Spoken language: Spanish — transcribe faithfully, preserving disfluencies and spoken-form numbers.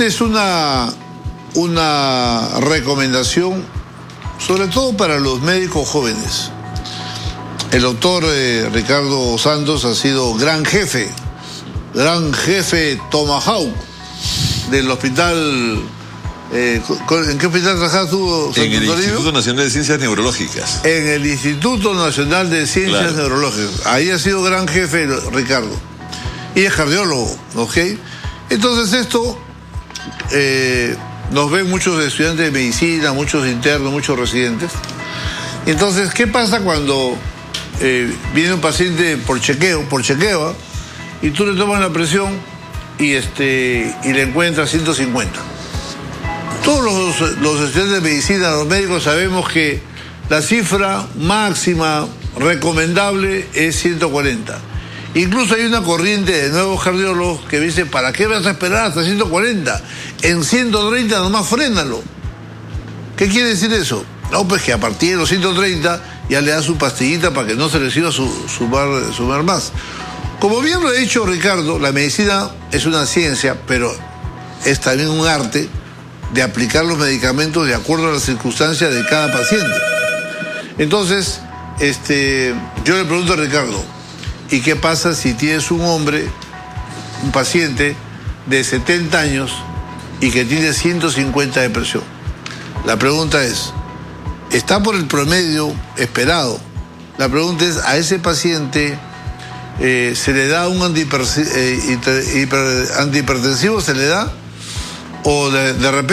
Esta es una, una recomendación, sobre todo para los médicos jóvenes. El doctor eh, Ricardo Santos ha sido gran jefe, gran jefe Tomahawk del hospital. Eh, ¿En qué hospital trabajabas tú, En el Instituto Nacional de Ciencias Neurológicas. En el Instituto Nacional de Ciencias claro. Neurológicas. Ahí ha sido gran jefe Ricardo. Y es cardiólogo, ¿ok? Entonces esto eh, nos ven muchos estudiantes de medicina, muchos internos, muchos residentes. Entonces, ¿qué pasa cuando eh, viene un paciente por chequeo, por chequeo, ¿eh? y tú le tomas la presión y, este, y le encuentras ciento cincuenta? Todos los, los estudiantes de medicina, los médicos, sabemos que la cifra máxima recomendable es ciento cuarenta. Incluso hay una corriente de nuevos cardiólogos que dice, ¿para qué vas a esperar hasta ciento cuarenta? En ciento treinta nomás frénalo. ¿Qué quiere decir eso? No, pues que a partir de los ciento treinta ya le da su pastillita para que no se le siga su, sumar, sumar más. Como bien lo ha dicho Ricardo, la medicina es una ciencia, pero es también un arte de aplicar los medicamentos de acuerdo a las circunstancias de cada paciente. Entonces, este, yo le pregunto a Ricardo, ¿y qué pasa si tienes un hombre, un paciente de setenta años y que tiene ciento cincuenta de presión? La pregunta es, ¿está por el promedio esperado? La pregunta es, ¿a ese paciente eh, se le da un antihiper, eh, hiper, antihipertensivo? ¿Se le da? ¿O de, de repente